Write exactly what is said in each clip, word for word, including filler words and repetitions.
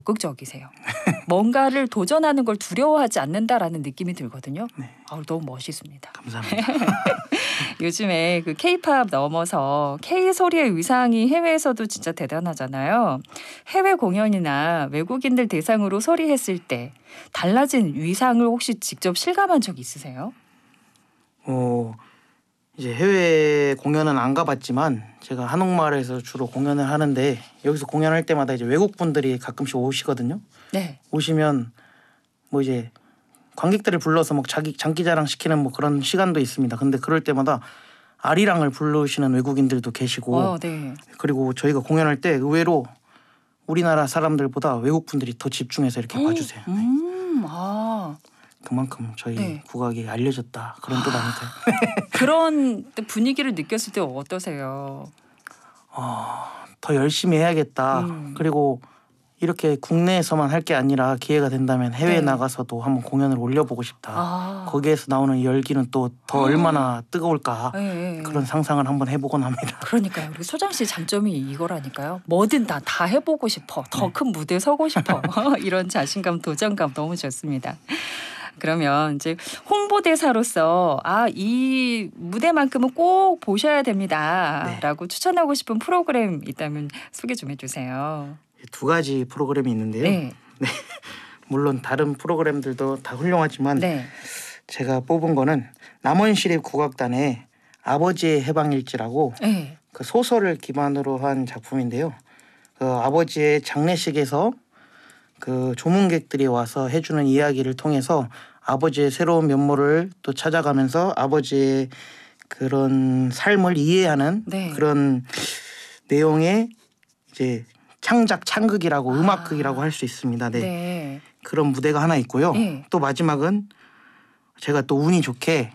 적극적이세요. 뭔가를 도전하는 걸 두려워하지 않는다라는 느낌이 들거든요. 네. 아우, 너무 멋있습니다. 감사합니다. 요즘에 그 K-팝 넘어서 K-소리의 위상이 해외에서도 진짜 대단하잖아요. 해외 공연이나 외국인들 대상으로 소리했을 때 달라진 위상을 혹시 직접 실감한 적 있으세요? 어, 이제 해외 공연은 안 가봤지만 제가 한옥마을에서 주로 공연을 하는데 여기서 공연할 때마다 이제 외국 분들이 가끔씩 오시거든요. 네. 오시면 뭐 이제 관객들을 불러서 뭐 자기 장기자랑 시키는 뭐 그런 시간도 있습니다. 근데 그럴 때마다 아리랑을 부르시는 외국인들도 계시고 어, 네. 그리고 저희가 공연할 때 의외로 우리나라 사람들보다 외국 분들이 더 집중해서 이렇게 봐주세요. 네. 음, 아. 그만큼 저희 네. 국악이 알려졌다 그런 뜻 아닐까요? 그런 분위기를 느꼈을 때 어떠세요? 어, 더 열심히 해야겠다. 음. 그리고 이렇게 국내에서만 할 게 아니라 기회가 된다면 해외에 네. 나가서도 한번 공연을 올려보고 싶다. 아. 거기에서 나오는 열기는 또 더 얼마나 뜨거울까. 네, 네. 그런 상상을 한번 해보곤 합니다. 그러니까요. 우리 소장 씨 장점이 이거라니까요. 뭐든 다, 다 해보고 싶어. 더 큰 무대에 서고 싶어. 이런 자신감, 도전감 너무 좋습니다. 그러면 이제 홍보대사로서 아, 이 무대만큼은 꼭 보셔야 됩니다라고 추천하고 싶은 프로그램 있다면 소개 좀 해주세요. 두 가지 프로그램이 있는데요. 네. 네. 물론 다른 프로그램들도 다 훌륭하지만 네. 제가 뽑은 거는 남원시립 국악단의 아버지의 해방일지라고 네. 그 소설을 기반으로 한 작품인데요. 그 아버지의 장례식에서 그 조문객들이 와서 해주는 이야기를 통해서 아버지의 새로운 면모를 또 찾아가면서 아버지의 그런 삶을 이해하는 네. 그런 내용의 이제 창작 창극이라고 아. 음악극이라고 할 수 있습니다. 네. 네. 그런 무대가 하나 있고요. 네. 또 마지막은 제가 또 운이 좋게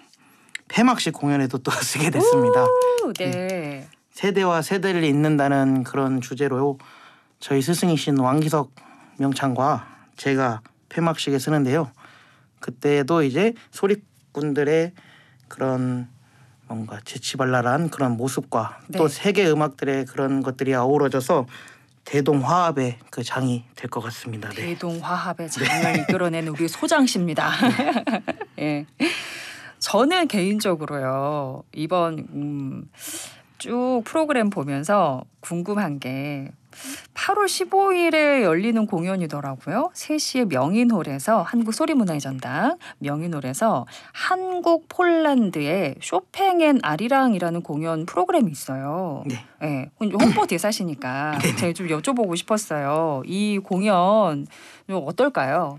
폐막식 공연에도 또 쓰게 됐습니다. 오, 네. 세대와 세대를 잇는다는 그런 주제로 저희 스승이신 왕기석 명창과 제가 폐막식에 쓰는데요. 그때도 이제 소리꾼들의 그런 뭔가 재치발랄한 그런 모습과 네. 또 세계 음악들의 그런 것들이 어우러져서 대동화합의 그 장이 될 것 같습니다. 네. 대동화합의 장을 이끌어낸 우리 소장 씨입니다. 예. 저는 개인적으로요. 이번 음, 쭉 프로그램 보면서 궁금한 게 팔월 십오일에 열리는 공연이더라고요. 세 시에 명인홀에서 한국소리문화의 전당 명인홀에서 한국 폴란드의 쇼팽 앤 아리랑이라는 공연 프로그램이 있어요. 네. 네. 홍보 대사시니까 제가 좀 여쭤보고 싶었어요. 이 공연 어떨까요?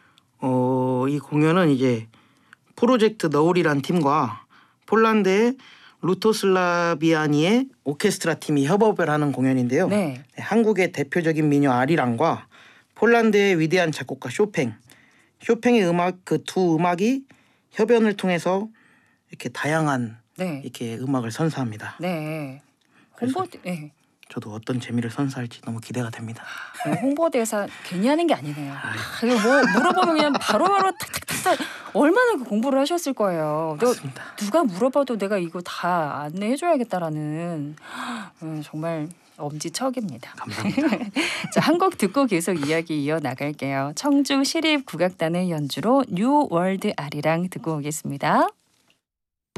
어, 이 공연은 이제 프로젝트 너울이란 팀과 폴란드의 루토슬라비아니의 오케스트라 팀이 협업을 하는 공연인데요. 네. 한국의 대표적인 민요 아리랑과 폴란드의 위대한 작곡가 쇼팽, 쇼팽의 음악 그 두 음악이 협연을 통해서 이렇게 다양한 네. 이렇게 음악을 선사합니다. 네. 그래서 홍보 네. 저도 어떤 재미를 선사할지 너무 기대가 됩니다. 네, 홍보대사 괜히 하는 게 아니네요. 아, 이거 뭐 물어보면 그냥 바로바로 탁탁탁탁 얼마나 그 공부를 하셨을 거예요. 맞습니다. 누가 물어봐도 내가 이거 다 안내해줘야겠다라는 음, 정말 엄지척입니다. 감사합니다. 자, 한 곡 듣고 계속 이야기 이어나갈게요. 청주 시립국악단의 연주로 뉴 월드 아리랑 듣고 오겠습니다.